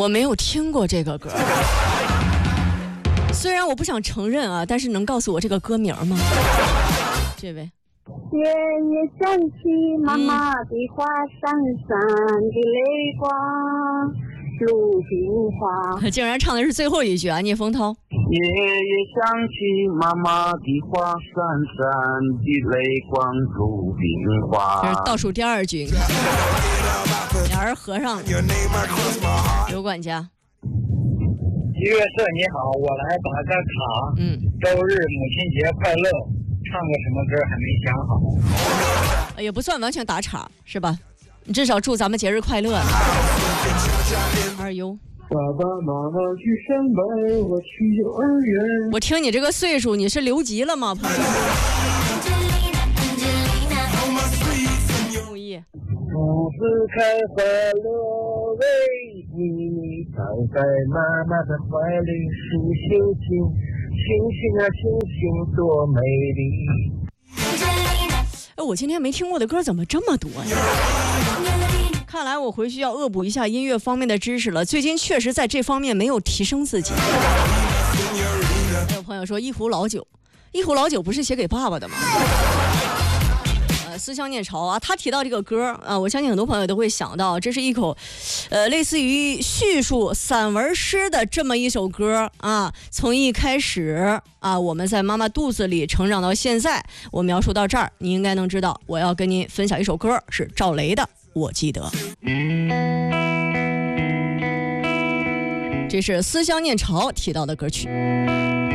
我没有听过这个歌，虽然我不想承认啊，但是能告诉我这个歌名吗？这位。 夜夜想起妈妈的话，闪闪的泪光，鲁冰花。 竟然唱的是最后一句啊，聂风涛。 夜夜想起妈妈的话，闪闪的泪光，鲁冰花。 这是倒数第二句，俩人合上了。刘管家。 1月4你好，我来打个卡。周日母亲节快乐，唱个什么歌还没想好。 也不算完全打岔是吧？你至少祝咱们节日快乐。二优。 爸爸妈妈去上班，我去幼儿园。 我听你这个岁数，你是留级了吗，朋友？木易。 父子开怀乐为你，躺在妈妈的怀里数星星，星星啊星星多美丽。 我今天没听过的歌怎么这么多呀？看来我回去要恶补一下音乐方面的知识了，最近确实在这方面没有提升自己。还有朋友说一壶老酒，一壶老酒不是写给爸爸的吗？思乡念潮啊，他提到这个歌啊，我相信很多朋友都会想到，这是一口类似于叙述散文诗的这么一首歌啊。从一开始啊，我们在妈妈肚子里成长到现在，我描述到这儿，你应该能知道我要跟您分享一首歌，是赵雷的《我记得》。这是思乡念潮提到的歌曲。